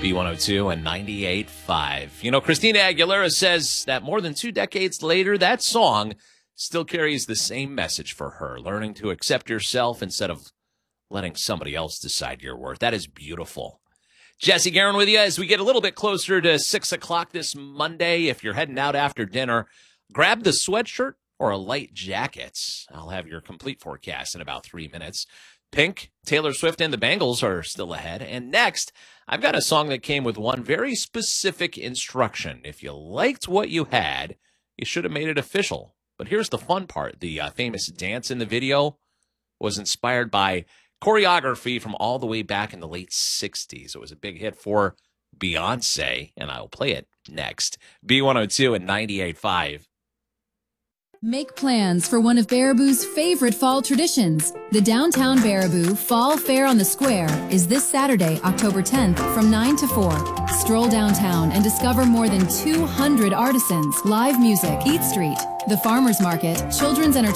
B102 and 98.5. You know, Christina Aguilera says that more than 2 decades later, that song still carries the same message for her, learning to accept yourself instead of letting somebody else decide your worth. That is beautiful. Jesse Guerin with you as we get a little bit closer to 6 o'clock this Monday. If you're heading out after dinner, grab the sweatshirt or a light jacket. I'll have your complete forecast in about 3 minutes. Pink, Taylor Swift, and the Bangles are still ahead. And next, I've got a song that came with one very specific instruction. If you liked what you had, you should have made it official. But here's the fun part. The famous dance in the video was inspired by choreography from all the way back in the late 60s. It was a big hit for Beyonce, and I'll play it next. B102 and 98.5. Make plans for one of Baraboo's favorite fall traditions. The Downtown Baraboo Fall Fair on the Square is this Saturday, October 10th from 9 to 4. Stroll downtown and discover more than 200 artisans, live music, Eat Street, the Farmers Market, children's entertainment,